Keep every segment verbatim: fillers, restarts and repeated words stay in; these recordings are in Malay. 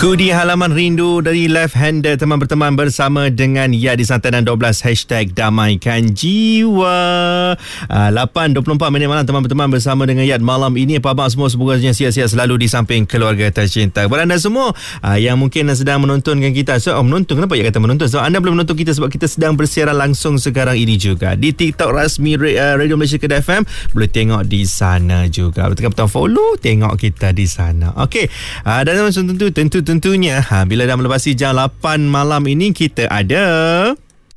Kudi halaman rindu dari Left Hander, teman berteman bersama dengan Ya di Santanan dua belas hashtag damaikan jiwa. uh, lapan dua puluh empat minit malam, teman berteman bersama dengan Yat malam ini. Apa abang semua, semoga sihat-sihat selalu di samping keluarga tercinta. Kepada anda semua uh, yang mungkin sedang menontonkan kita, so, oh, menonton, kenapa ya kata menonton? So, anda boleh menonton kita sebab kita sedang bersiaran langsung sekarang ini juga di TikTok rasmi uh, Radio Malaysia Kedah F M. Boleh tengok di sana juga, tekan butang follow, tengok kita di sana. Okey, uh, dan tentu tentu tentunya ha, bila dah melepasi jam lapan malam ini, kita ada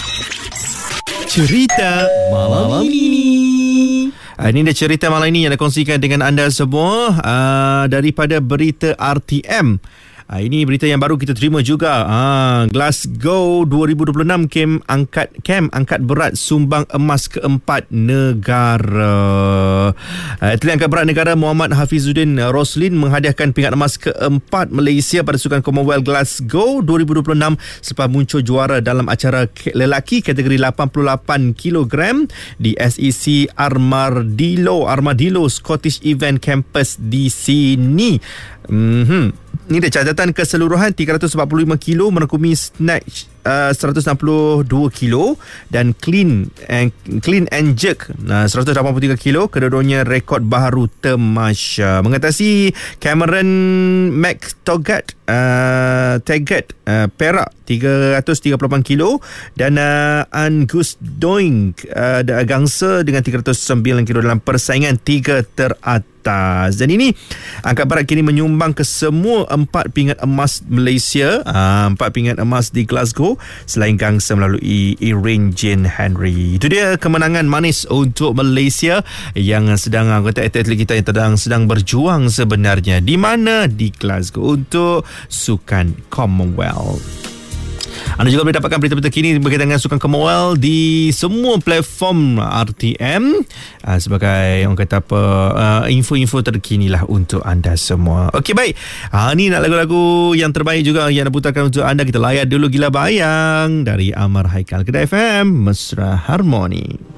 cerita malam, malam ini. Uh, ini dia cerita malam ini yang dikongsikan dengan anda semua uh, daripada berita R T M. Uh, ini berita yang baru kita terima juga. Uh, Glasgow dua ribu dua puluh enam kem angkat kem angkat berat sumbang emas keempat negara. Uh, Atlet angkat berat negara Muhammad Hafizuddin Roslin menghadiahkan pingat emas keempat Malaysia pada Sukan Commonwealth Glasgow dua ribu dua puluh enam selepas muncul juara dalam acara lelaki kategori lapan puluh lapan kilogram di S E C Armadillo Armadillo Scottish Event Campus di sini. Mhm. Ini dia catatan keseluruhan tiga ratus empat puluh lima kilo, merangkumi snatch uh, seratus enam puluh dua kilo dan clean and clean and jerk uh, seratus lapan puluh tiga kilo. Kedua-duanya rekod baharu Temasya. Mengatasi Cameron McTaggart uh, Taggart uh, Perak tiga ratus tiga puluh lapan kilo dan uh, Angus Doing uh, Gangsa dengan tiga ratus sembilan kilo dalam persaingan tiga teratas. Dan ini angkat berat kini menyumbang ke semua empat pingat emas Malaysia, uh, empat pingat emas di Glasgow selain Gangsa melalui Irene Jane Henry. Itu dia kemenangan manis untuk Malaysia yang sedang anggota atlet kita yang sedang sedang berjuang sebenarnya di mana di Glasgow untuk Sukan Commonwealth. Anda juga boleh dapatkan berita-berita kini berkaitan dengan Sukan Commonwealth di semua platform R T M uh, sebagai orang kata apa uh, info-info terkini lah untuk anda semua. Okey, baik. Ha, ni nak lagu-lagu yang terbaik juga yang nak putarkan untuk anda. Kita layan dulu Gila Bayang dari Amar Haikal. Kedah F M, Mesra Harmoni.